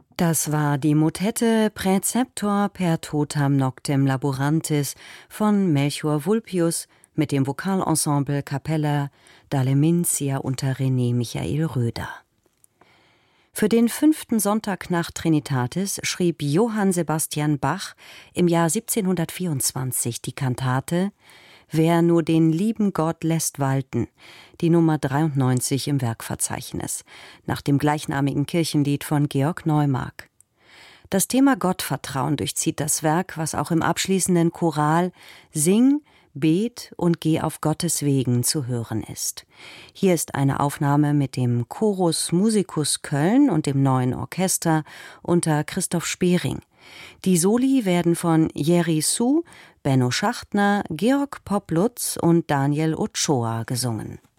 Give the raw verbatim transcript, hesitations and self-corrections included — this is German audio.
Das war die Motette Praeceptor per totam noctem laborantis von Melchior Vulpius mit dem Vokalensemble Capella dalle Mincia unter René Michael Röder. Für den fünften Sonntag nach Trinitatis schrieb Johann Sebastian Bach im Jahr siebzehnhundertvierundzwanzig die Kantate »Wer nur den lieben Gott lässt walten«, die Nummer dreiundneunzig im Werkverzeichnis, nach dem gleichnamigen Kirchenlied von Georg Neumark. Das Thema Gottvertrauen durchzieht das Werk, was auch im abschließenden Choral »Sing, bet und geh auf Gottes Wegen« zu hören ist. Hier ist eine Aufnahme mit dem Chorus Musicus Köln und dem Neuen Orchester unter Christoph Spering. Die Soli werden von Jerry Su, Benno Schachtner, Georg Popp-Lutz und Daniel Ochoa gesungen.